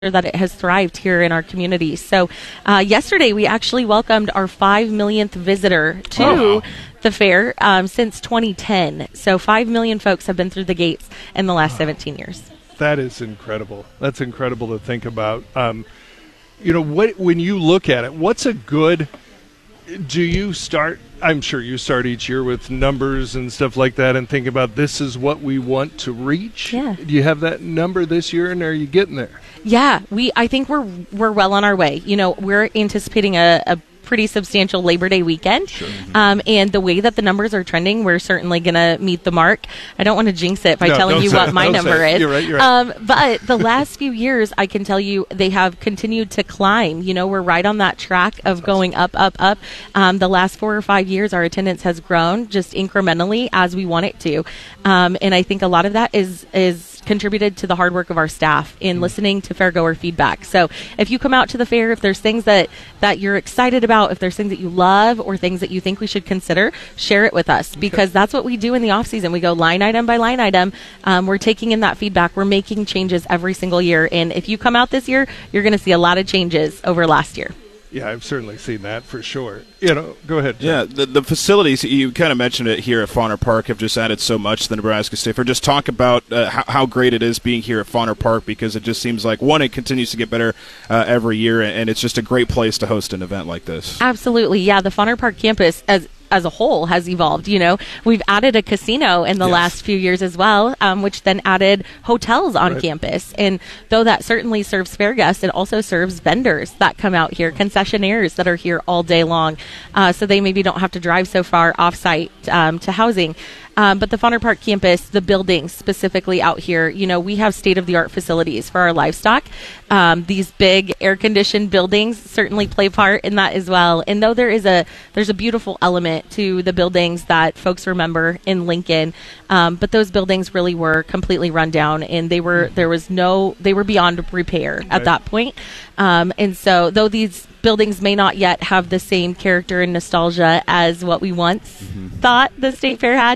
that it has thrived here in our community. So yesterday we actually welcomed our 5 millionth visitor to the fair since 2010. So 5 million folks have been through the gates in the last 17 years. That is incredible. That's incredible to think about. When you look at it, what's a good, do you start, I'm sure you start each year with numbers and stuff like that and think about this is what we want to reach? Yeah. Do you have that number this year, and are you getting there? Yeah, I think we're well on our way. We're anticipating a pretty substantial Labor Day weekend. Sure. And the way that the numbers are trending, we're certainly going to meet the mark. I don't want to jinx it by telling you what my number is. You're right. But the last few years, I can tell you, they have continued to climb. We're right on that track of going up, up, up. The last 4 or 5 years, our attendance has grown just incrementally as we want it to. And I think a lot of that is contributed to the hard work of our staff in listening to fairgoer feedback. So if you come out to the fair, if there's things that you're excited about, if there's things that you love or things that you think we should consider, share it with us, because that's what we do in the off season. We go line item by line item. We're taking in that feedback. We're making changes every single year. And if you come out this year, you're going to see a lot of changes over last year. Yeah, I've certainly seen that for sure. Go ahead, John. Yeah, the facilities, you kind of mentioned it here at Fauner Park, have just added so much to the Nebraska State Fair. Just talk about how great it is being here at Fauner Park, because it just seems like, one, it continues to get better every year, and it's just a great place to host an event like this. Absolutely, yeah. The Fauner Park campus, as a whole, has evolved. We've added a casino in the last few years as well, which then added hotels on campus. And though that certainly serves fair guests, it also serves vendors that come out here, concessionaires that are here all day long, so they maybe don't have to drive so far off-site to housing. But the Fauner Park campus, the buildings specifically out here, we have state-of-the-art facilities for our livestock. These big air-conditioned buildings certainly play part in that as well. And though there's a beautiful element to the buildings that folks remember in Lincoln, but those buildings really were completely run down, and they were beyond repair at that point. And so though these buildings may not yet have the same character and nostalgia as what we once thought the State Fair had,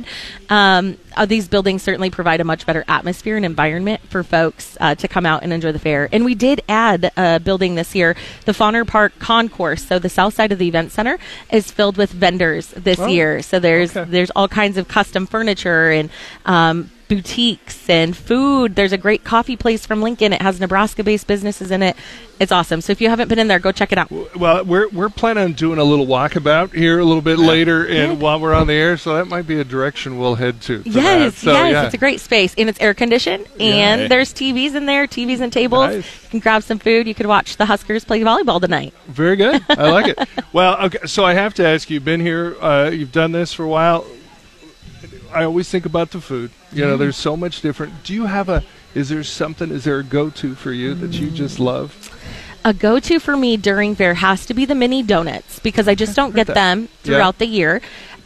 these buildings certainly provide a much better atmosphere and environment for folks to come out and enjoy the fair. And we did add a building this year, the Fauner Park Concourse. So the south side of the event center is filled with vendors this year. So there's all kinds of custom furniture and boutiques and food. There's a great coffee place from Lincoln. It has Nebraska-based businesses in it. It's awesome. So if you haven't been in there, go check it out. Well, we're planning on doing a little walkabout here a little bit later, and while we're on the air, so that might be a direction we'll head to. Yes, it's a great space, and it's air conditioned, and there's TVs in there, TVs and tables. Nice. You can grab some food. You could watch the Huskers play volleyball tonight. Very good. I like it. Well, okay. So I have to ask you, you've been here, you've done this for a while. I always think about the food. There's so much different. Do you have is there a go-to for you that you just love? A go-to for me during fair has to be the mini donuts, because I just don't get them throughout the year.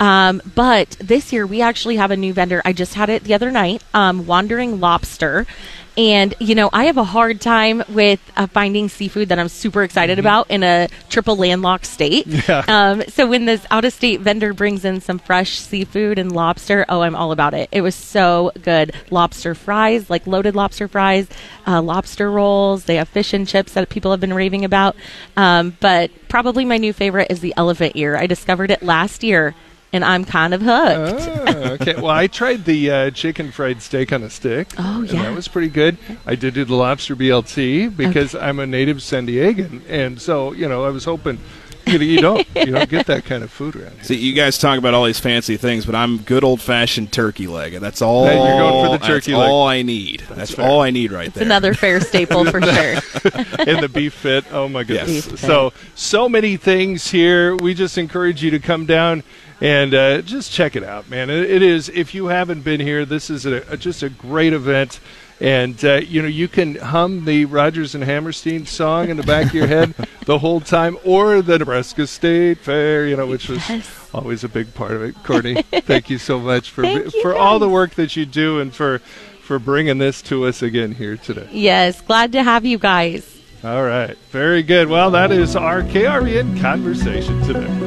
But this year we actually have a new vendor. I just had it the other night, Wandering Lobster. And, I have a hard time with finding seafood that I'm super excited about in a triple landlocked state. Yeah. So when this out-of-state vendor brings in some fresh seafood and lobster, I'm all about it. It was so good. Lobster fries, like loaded lobster fries, lobster rolls. They have fish and chips that people have been raving about. But probably my new favorite is the elephant ear. I discovered it last year, and I'm kind of hooked. Okay. Well, I tried the chicken fried steak on a stick. Oh, yeah. And that was pretty good. I did do the lobster BLT because I'm a native San Diegan. And so, I was hoping you don't get that kind of food around here. See, you guys talk about all these fancy things, but I'm good old-fashioned turkey leg. That's all. You're going for the turkey leg. That's all I need. That's all I need right there. It's another fair staple for sure. And the beef fit. Oh, my goodness. Yes. So many things here. We just encourage you to come down and just check it out, man. It is, if you haven't been here, this is just a great event. And, you can hum the Rodgers and Hammerstein song in the back of your head the whole time, or the Nebraska State Fair, which was always a big part of it. Courtney, thank you so much for all the work that you do and for bringing this to us again here today. Yes, glad to have you guys. All right. Very good. Well, that is our KREN Conversation today.